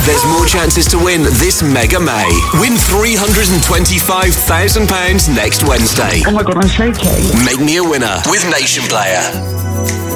There's more chances to win this Mega May. Win £325,000 next Wednesday. Oh my God, I'm shaking. Make me a winner with Nation Player.